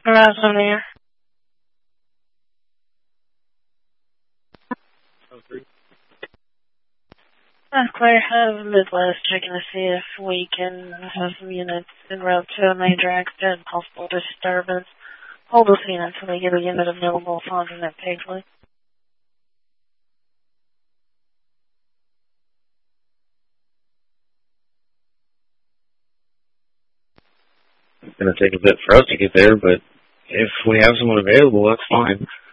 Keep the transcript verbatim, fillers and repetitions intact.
Horizon there. Uh, Claire, have Midwest checking to see if we can have some units en route to a major accident, possible disturbance. Hold those units until they get a unit available following that Paisley. It's going to take a bit for us to get there, but if we have someone available, that's fine.